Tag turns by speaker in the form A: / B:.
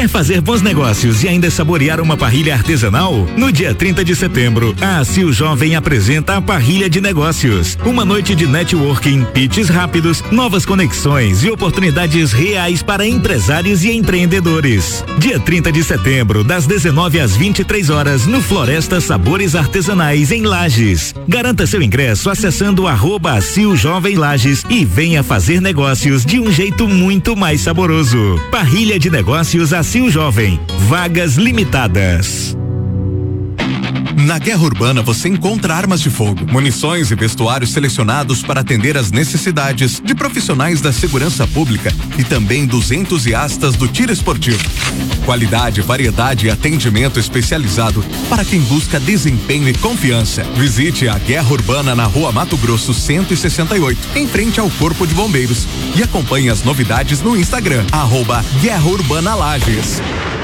A: Quer fazer bons negócios e ainda saborear uma parrilha artesanal? No dia 30 de setembro, a ACIL Jovem apresenta a Parrilha de Negócios. Uma noite de networking, pitches rápidos, novas conexões e oportunidades reais para empresários e empreendedores. Dia 30 de setembro, das 19 às 23 horas, no Floresta Sabores Artesanais, em Lages. Garanta seu ingresso acessando @ACIL Jovem Lages e venha fazer negócios de um jeito muito mais saboroso. Parrilha de Negócios ACIL Jovem. Vagas limitadas.
B: Na Guerra Urbana você encontra armas de fogo, munições e vestuários selecionados para atender às necessidades de profissionais da segurança pública e também dos entusiastas do tiro esportivo. Qualidade, variedade e atendimento especializado para quem busca desempenho e confiança. Visite a Guerra Urbana na Rua Mato Grosso 168, em frente ao Corpo de Bombeiros, e acompanhe as novidades no Instagram @Guerra Urbana Lages.